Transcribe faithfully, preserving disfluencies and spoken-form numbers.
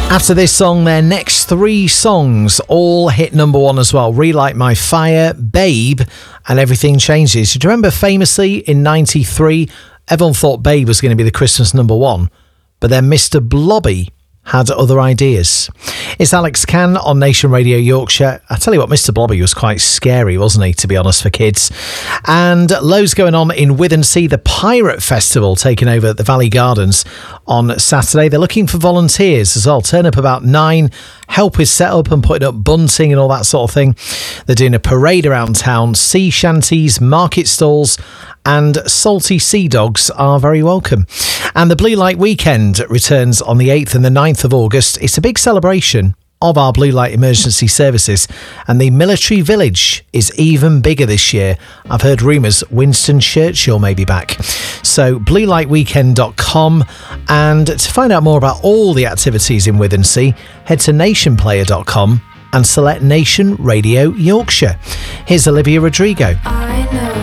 After this song, their next three songs all hit number one as well. Relight My Fire, Babe, and Everything Changes. Do you remember famously in ninety-three, everyone thought Babe was going to be the Christmas number one, but then Mister Blobby had other ideas. It's Alex Can on Nation Radio Yorkshire. I tell you what, Mister Blobby was quite scary, wasn't he, to be honest, for kids. And loads going on in Withensea, the Pirate Festival taking over at the Valley Gardens on Saturday. They're looking for volunteers as well. Turn up about nine, help with setup and putting up bunting and all that sort of thing. They're doing a parade around town, sea shanties, market stalls, and salty sea dogs are very welcome. And the Blue Light Weekend returns on the eighth and the ninth of August. It's a big celebration of our Blue Light emergency services, and the military village is even bigger this year. I've heard rumours Winston Churchill may be back. So blue light weekend dot com, and to find out more about all the activities in Withensea, head to nation player dot com and select Nation Radio Yorkshire. Here's Olivia Rodrigo.